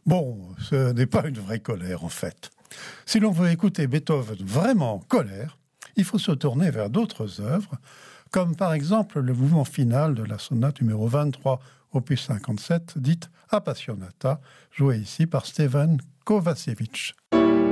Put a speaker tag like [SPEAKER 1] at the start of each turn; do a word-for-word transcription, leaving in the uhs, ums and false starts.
[SPEAKER 1] Bon, ce n'est pas une vraie colère en fait. Si l'on veut écouter Beethoven vraiment en colère, il faut se tourner vers d'autres œuvres, comme par exemple le mouvement final de la sonate numéro vingt-trois, opus cinquante-sept, dite Appassionata, jouée ici par Steven Kovacevic.